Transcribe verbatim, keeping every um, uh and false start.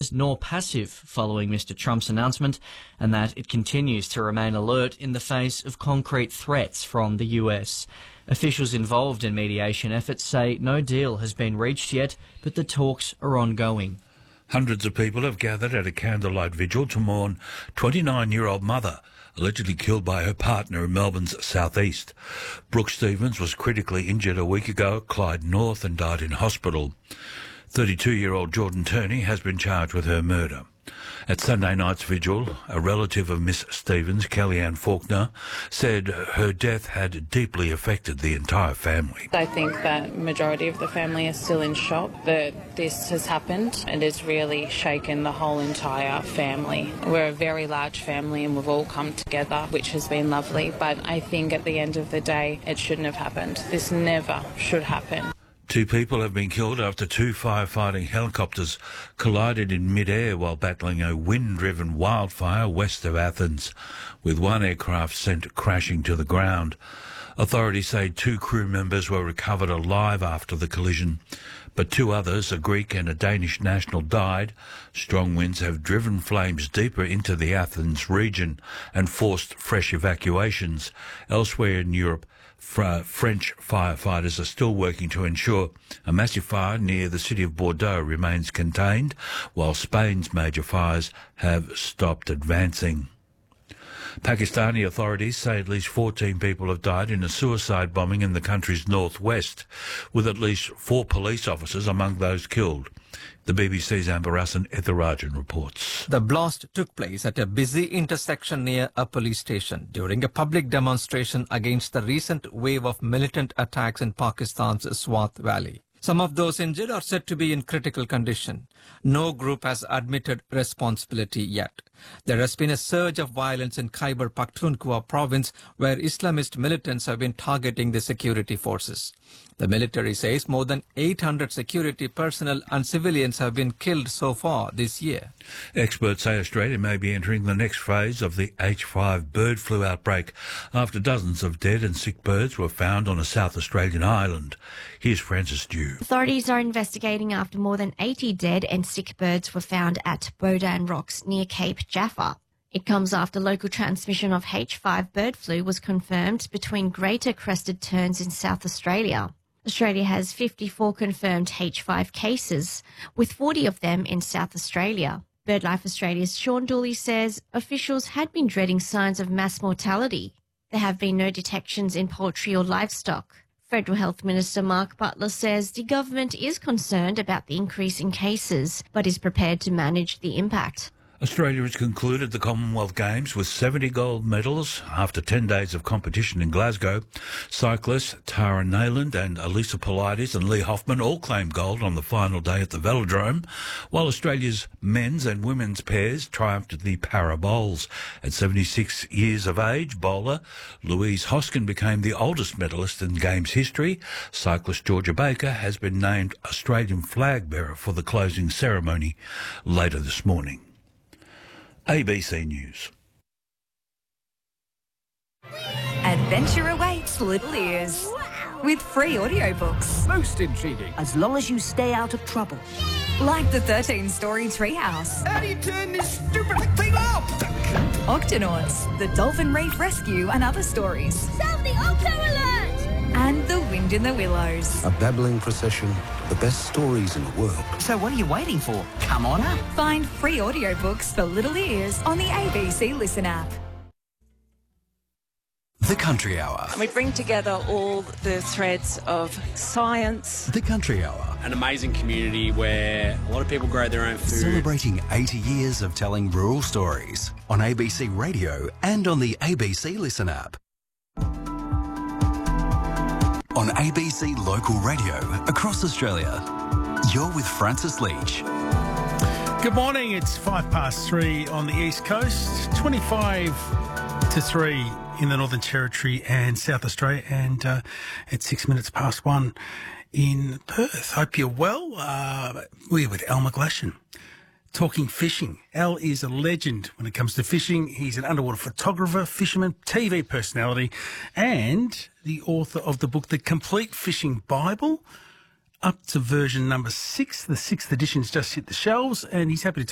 nor passive following Mister Trump's announcement, and that it continues to remain alert in the face of concrete threats from the U S. Officials involved in mediation efforts say no deal has been reached yet, but the talks are ongoing. Hundreds of people have gathered at a candlelight vigil to mourn twenty-nine-year-old mother allegedly killed by her partner in Melbourne's southeast. Brooke Stevens was critically injured a week ago at Clyde North and died in hospital. thirty-two-year-old Jordan Turney has been charged with her murder. At Sunday night's vigil, a relative of Miss Stevens, Kellyanne Faulkner, said her death had deeply affected the entire family. I think that majority of the family are still in shock that this has happened, and it's really shaken the whole entire family. We're a very large family and we've all come together, which has been lovely, but I think at the end of the day it shouldn't have happened. This never should happen. Two people have been killed after two firefighting helicopters collided in mid-air while battling a wind-driven wildfire west of Athens, with one aircraft sent crashing to the ground. Authorities say two crew members were recovered alive after the collision, but two others, a Greek and a Danish national, died. Strong winds have driven flames deeper into the Athens region and forced fresh evacuations. Elsewhere in Europe, French firefighters are still working to ensure a massive fire near the city of Bordeaux remains contained, while Spain's major fires have stopped advancing. Pakistani authorities say at least fourteen people have died in a suicide bombing in the country's northwest, with at least four police officers among those killed. The B B C's Amber Hassan Ethirajan reports. The blast took place at a busy intersection near a police station during a public demonstration against the recent wave of militant attacks in Pakistan's Swat Valley. Some of those injured are said to be in critical condition. No group has admitted responsibility yet. There has been a surge of violence in Khyber Pakhtunkhwa province, where Islamist militants have been targeting the security forces. The military says more than eight hundred security personnel and civilians have been killed so far this year. Experts say Australia may be entering the next phase of the H five bird flu outbreak after dozens of dead and sick birds were found on a South Australian island. Here's Francis Dew. Authorities are investigating after more than eighty dead and sick birds were found at Bodan Rocks near Cape Jaffa. It comes after local transmission of H five bird flu was confirmed between greater crested terns in South Australia. Australia has fifty-four confirmed H five cases, with forty of them in South Australia. BirdLife Australia's Sean Dooley says officials had been dreading signs of mass mortality. There have been no detections in poultry or livestock. Federal Health Minister Mark Butler says the government is concerned about the increase in cases, but is prepared to manage the impact. Australia has concluded the Commonwealth Games with seventy gold medals after ten days of competition in Glasgow. Cyclists Tara Nayland and Elisa Polides and Lee Hoffman all claimed gold on the final day at the Velodrome, while Australia's men's and women's pairs triumphed at the Para Bowls. At seventy-six years of age, bowler Louise Hoskin became the oldest medalist in Games history. Cyclist Georgia Baker has been named Australian flag bearer for the closing ceremony later this morning. A B C News. Adventure awaits Little Ears with free audiobooks. Most intriguing. As long as you stay out of trouble. Like the thirteen-story Treehouse. How do you turn this stupid thing off? Octonauts, the Dolphin Reef Rescue and other stories. Sound the Octo Alert! And The Wind in the Willows. A babbling procession, the best stories in the world. So what are you waiting for? Come on up. Find free audiobooks for Little Ears on the A B C Listen app. The Country Hour. We bring together all the threads of science. The Country Hour. An amazing community where a lot of people grow their own food. Celebrating eighty years of telling rural stories on A B C Radio and on the A B C Listen app. On A B C Local Radio across Australia, you're with Francis Leach. Good morning, it's five past three on the East Coast, twenty-five to three in the Northern Territory and South Australia, and uh, it's six minutes past one in Perth. Hope you're well. Uh, we're with Al McGlashan, talking fishing. Al is a legend when it comes to fishing. He's an underwater photographer, fisherman, T V personality, and the author of the book, The Complete Fishing Bible, up to version number six. The sixth edition's just hit the shelves, and he's happy to